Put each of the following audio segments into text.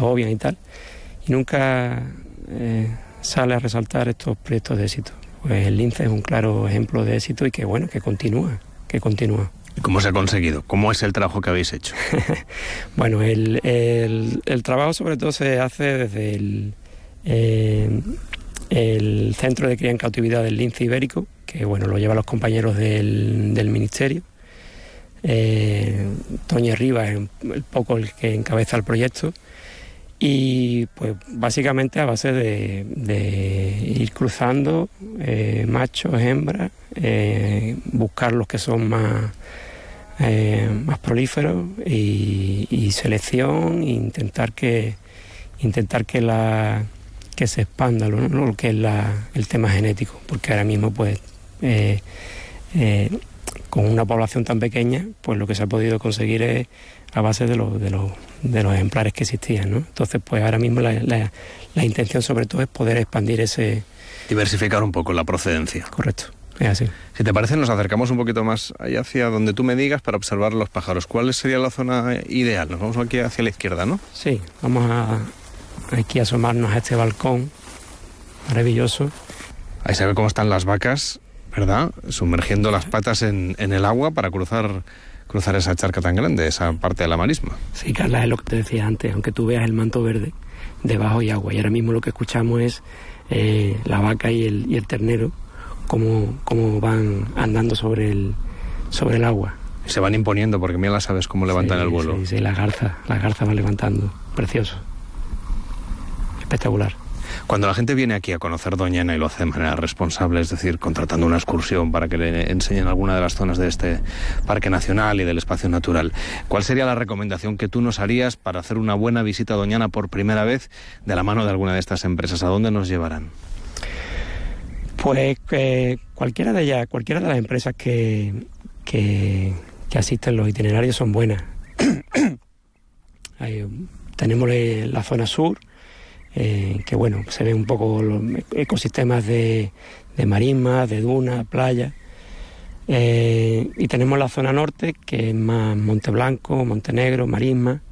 agobian y tal, y nunca sale a resaltar estos proyectos de éxito. Pues el Lince es un claro ejemplo de éxito y que bueno, que continúa. ¿Y cómo se ha conseguido? ¿Cómo es el trabajo que habéis hecho? Bueno, el trabajo sobre todo se hace desde el Centro de Cría en Cautividad del Lince Ibérico, que bueno, lo llevan los compañeros del Ministerio. Toña Rivas es el poco el que encabeza el proyecto, y pues básicamente a base de ir cruzando machos, hembras, buscar los que son más prolíferos y selección, e intentar que se expanda lo que es el tema genético, porque ahora mismo pues con una población tan pequeña, pues lo que se ha podido conseguir es a base de los ejemplares que existían, ¿no? Entonces, pues ahora mismo la intención sobre todo es poder expandir ese... Diversificar un poco la procedencia. Correcto, es así. Si te parece, nos acercamos un poquito más allá hacia donde tú me digas para observar los pájaros. ¿Cuál sería la zona ideal? Nos vamos aquí hacia la izquierda, ¿no? Sí, vamos aquí a asomarnos a este balcón maravilloso. Ahí se ve cómo están las vacas, ¿verdad? Sumergiendo las patas en el agua para cruzar esa charca tan grande, esa parte de la marisma. Sí, Carla, es lo que te decía antes, aunque tú veas el manto verde, debajo hay agua, y ahora mismo lo que escuchamos es la vaca y el ternero cómo van andando sobre el agua. Se van imponiendo, porque mira las aves cómo levantan el vuelo. Sí, las garzas van levantando, precioso, espectacular. Cuando la gente viene aquí a conocer Doñana y lo hace de manera responsable, es decir, contratando una excursión para que le enseñen alguna de las zonas de este parque nacional y del espacio natural, ¿cuál sería la recomendación que tú nos harías para hacer una buena visita a Doñana por primera vez de la mano de alguna de estas empresas? ¿A dónde nos llevarán? Pues cualquiera de las empresas que asisten, los itinerarios son buenas. Tenemos la zona sur, que bueno, se ven un poco los ecosistemas de marismas, de dunas, playas, y tenemos la zona norte, que es más Monte Blanco, Montenegro, marisma.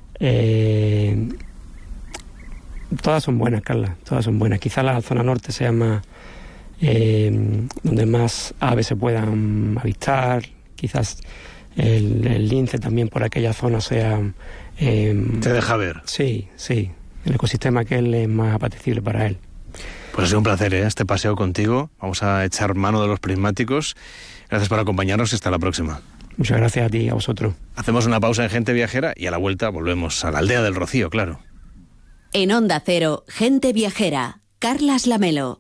Todas son buenas, Carla, todas son buenas. Quizás la zona norte sea más donde más aves se puedan avistar, quizás el lince también por aquella zona sea... ¿Te deja ver? Sí, el ecosistema que él es más apetecible para él. Pues ha sido un placer, este paseo contigo. Vamos a echar mano de los prismáticos. Gracias por acompañarnos y hasta la próxima. Muchas gracias a ti y a vosotros. Hacemos una pausa en Gente Viajera y a la vuelta volvemos a la aldea del Rocío, claro. En Onda Cero, Gente Viajera, Carlas Lamelo.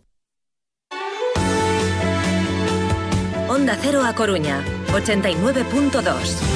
Onda Cero A Coruña, 89.2.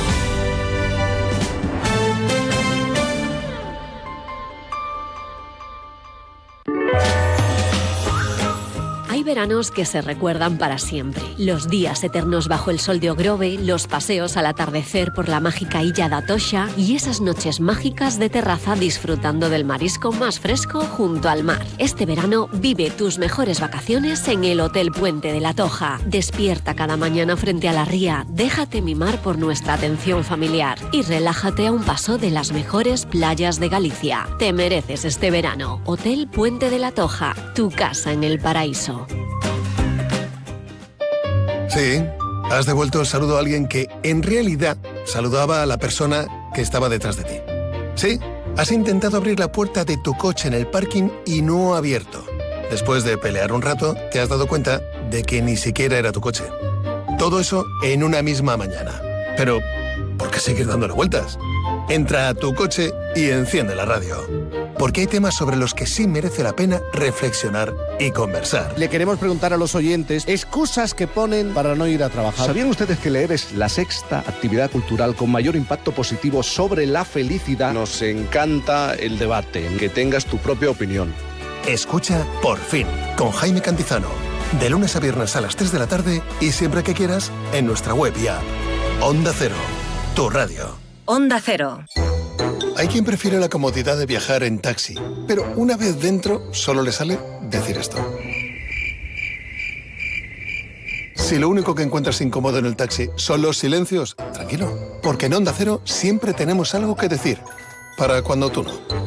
Hay veranos que se recuerdan para siempre. Los días eternos bajo el sol de Ogrove, los paseos al atardecer por la mágica Illa da Toxa y esas noches mágicas de terraza disfrutando del marisco más fresco junto al mar. Este verano vive tus mejores vacaciones en el Hotel Puente de la Toja. Despierta cada mañana frente a la ría, déjate mimar por nuestra atención familiar y relájate a un paso de las mejores playas de Galicia. Te mereces este verano. Hotel Puente de la Toja, tu casa en el paraíso. Sí, has devuelto el saludo a alguien que, en realidad, saludaba a la persona que estaba detrás de ti. Sí, has intentado abrir la puerta de tu coche en el parking y no ha abierto. Después de pelear un rato, te has dado cuenta de que ni siquiera era tu coche. Todo eso en una misma mañana. Pero, ¿por qué seguir dándole vueltas? Entra a tu coche y enciende la radio. Porque hay temas sobre los que sí merece la pena reflexionar y conversar. Le queremos preguntar a los oyentes excusas que ponen para no ir a trabajar. ¿Sabían ustedes que leer es la sexta actividad cultural con mayor impacto positivo sobre la felicidad? Nos encanta el debate, que tengas tu propia opinión. Escucha Por Fin, con Jaime Cantizano. De lunes a viernes a las 3 de la tarde y siempre que quieras en nuestra web y app. Onda Cero, tu radio. Onda Cero. Hay quien prefiere la comodidad de viajar en taxi, pero una vez dentro solo le sale decir esto. Si lo único que encuentras incómodo en el taxi son los silencios, tranquilo, porque en Onda Cero siempre tenemos algo que decir, para cuando tú no.